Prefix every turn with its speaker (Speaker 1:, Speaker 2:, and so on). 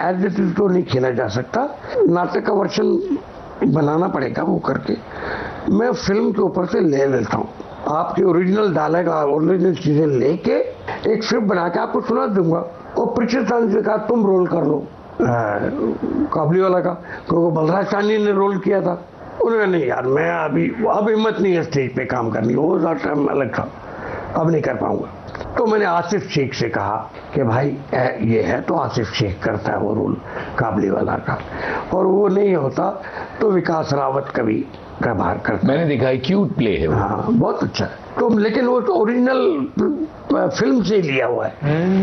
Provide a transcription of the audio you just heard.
Speaker 1: As it is तो नहीं खेला जा सकता, नाटक का वर्जन बनाना पड़ेगा वो करके। मैं फिल्म के ऊपर से ले लेता हूँ, आपके ओरिजिनल डायलॉग, ओरिजिनल चीजें लेके एक स्क्रिप्ट बना के आपको सुना दूंगा। और पृथ्वी से कहा तुम रोल कर लो काबली वाला का, क्योंकि बलराज साहनी ने रोल किया था। उन्होंने नहीं यार, मैं अभी अब हिम्मत नहीं है स्टेज पे काम करनी, वो टाइम अलग था, अब नहीं कर पाऊंगा। तो मैंने आसिफ शेख से कहा कि भाई ये है, तो आसिफ शेख करता है वो रोल काबली वाला का, और वो नहीं होता तो विकास रावत कभी का बाहर करता।
Speaker 2: मैंने देखा है, क्यूट प्ले है वो।
Speaker 1: हाँ बहुत अच्छा है। तो लेकिन वो तो ओरिजिनल फिल्म से लिया हुआ है।